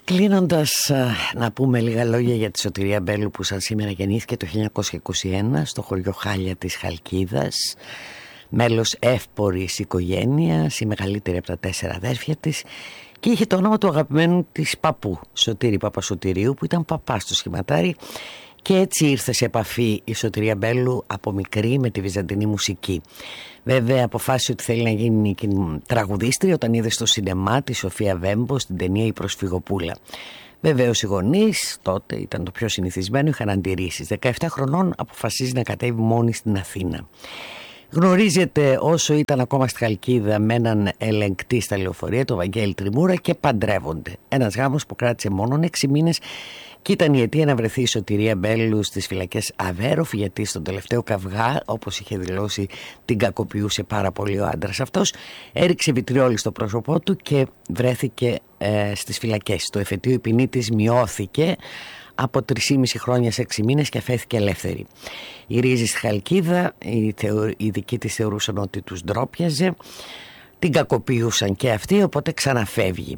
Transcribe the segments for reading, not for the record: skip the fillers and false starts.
Κλείνοντας, να πούμε λίγα λόγια για τη Σωτηρία Μπέλου, που σαν σήμερα γεννήθηκε το 1921 στο χωριό Χάλια της Χαλκίδας, μέλος εύπορης οικογένειας, η μεγαλύτερη από τα 4 αδέρφια της, και είχε το όνομα του αγαπημένου της παππού, Σωτήρη Παπασωτηρίου, που ήταν παπάς στο σχηματάρι, και έτσι ήρθε σε επαφή η Σωτηρία Μπέλου από μικρή με τη βυζαντινή μουσική. Βέβαια αποφάσισε ότι θέλει να γίνει τραγουδίστρια όταν είδε στο σινεμά τη Σοφία Βέμπο στην ταινία «Η Προσφυγοπούλα». Βεβαίως οι γονείς, τότε ήταν το πιο συνηθισμένο, είχαν αντιρρήσεις. 17 χρονών αποφασίζει να κατέβει μόνη στην Αθήνα. Γνωρίζεται όσο ήταν ακόμα στη Χαλκίδα με έναν ελεγκτή στα λεωφορεία, τον Βαγγέλη Τριμούρα, και παντρεύονται. Ένας γάμος που κράτησε μόνο 6 μήνες και ήταν η αιτία να βρεθεί η Σωτηρία Μπέλου στις φυλακές Αβέροφ, γιατί στον τελευταίο καυγά, όπως είχε δηλώσει, την κακοποιούσε πάρα πολύ ο άντρας αυτός. Έριξε βιτριόλι στο πρόσωπό του και βρέθηκε στις φυλακές. Το εφετείο η ποινή της μειώθηκε από 3,5 χρόνια σε 6 μήνες και αφέθηκε ελεύθερη. Γυρίζει στη Χαλκίδα, οι δικοί της θεωρούσαν ότι τους ντρόπιαζε, την κακοποιούσαν και αυτοί, οπότε ξαναφεύγει.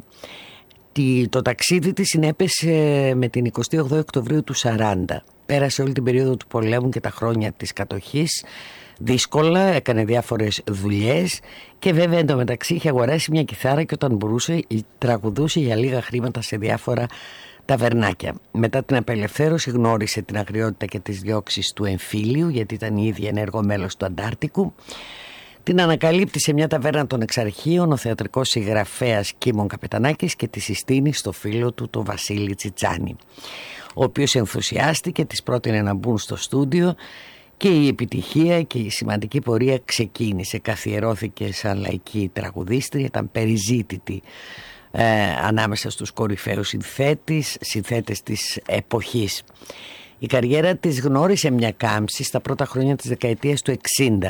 Το ταξίδι της συνέπεσε με την 28 Οκτωβρίου του 40. Πέρασε όλη την περίοδο του πολέμου και τα χρόνια της κατοχής δύσκολα, έκανε διάφορες δουλειές και βέβαια εντωμεταξύ είχε αγοράσει μια κιθάρα και όταν μπορούσε τραγουδούσε για λίγα χρήματα σε διάφορα ταβερνάκια. Μετά την απελευθέρωση γνώρισε την αγριότητα και τις διώξεις του εμφύλιου, γιατί ήταν η ίδια ενεργό μέλος του Αντάρτικου. Την ανακαλύπτει σε μια ταβέρνα των Εξαρχείων ο θεατρικός συγγραφέας Κίμων Καπετανάκης και τη συστήνει στο φίλο του τον Βασίλη Τσιτσάνη, ο οποίος ενθουσιάστηκε, της πρότεινε να μπουν στο στούντιο και η επιτυχία και η σημαντική πορεία ξεκίνησε. Καθιερώθηκε σαν λαϊκή τραγουδίστρια, ήταν περιζήτητη ανάμεσα στους κορυφαίους συνθέτες της εποχής. Η καριέρα της γνώρισε μια κάμψη στα πρώτα χρόνια της δεκαετίας του 60.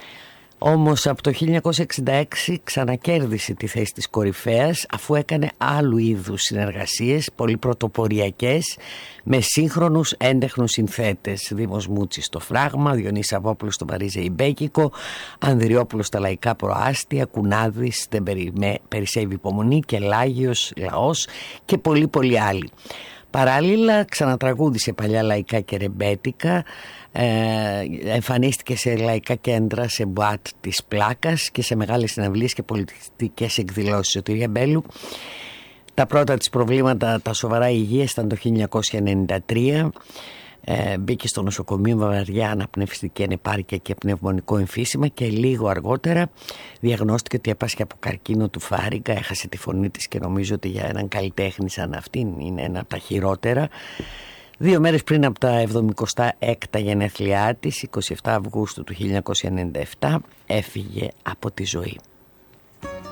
Όμως από το 1966 ξανακέρδισε τη θέση της κορυφαίας, αφού έκανε άλλου είδους συνεργασίες, πολύ πρωτοποριακές, με σύγχρονους έντεχνους συνθέτες. Δήμος Μούτσης στο Φράγμα, Διονύση Σαββόπουλος στο Παρίζε Ιμπέκικο, Ανδριόπουλος στα Λαϊκά Προάστια, Κουνάδης δεν περισσεύει υπομονή, και Λάγιος Λαός και πολλοί άλλοι. Παράλληλα ξανατραγούδισε παλιά λαϊκά και ρεμπέτικα, εμφανίστηκε σε λαϊκά κέντρα, σε μπουάτ της Πλάκας και σε μεγάλες συναυλίες και πολιτικές εκδηλώσεις. Σωτηρία Μπέλου, τα πρώτα της προβλήματα τα σοβαρά υγείας ήταν το 1993. Μπήκε στο νοσοκομείο με βαριά αναπνευστική ανεπάρκεια και πνευμονικό εμφύσιμα και λίγο αργότερα διαγνώστηκε ότι έπασχε από καρκίνο του φάρυγγα. Έχασε τη φωνή της και νομίζω ότι για έναν καλλιτέχνη σαν αυτήν είναι ένα από τα χειρότερα. 2 μέρες πριν από τα 76 γενέθλιά της, 27 Αυγούστου του 1997, έφυγε από τη ζωή.